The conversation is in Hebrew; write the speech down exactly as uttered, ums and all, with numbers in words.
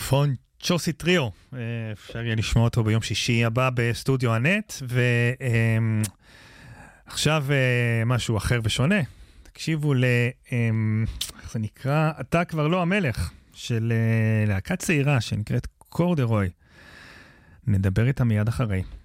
פונצ'וסי טריו, אפשר יהיה לשמוע אותו ביום שישי הבא בסטודיו הנט, ועכשיו משהו אחר ושונה. תקשיבו ל... איך זה נקרא? אתה כבר לא המלך, של להקת צעירה שנקראת קורדרוי. נדבר איתה מיד אחרי.